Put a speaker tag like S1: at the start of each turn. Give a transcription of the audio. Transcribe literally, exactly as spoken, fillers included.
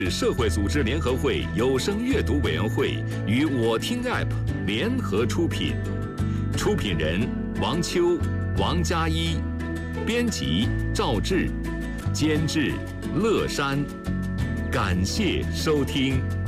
S1: 社会组织联合会有声阅读委员会与我听 App 联合出品，出品人王秋、王佳一，编辑赵志，监制乐山。感谢收听。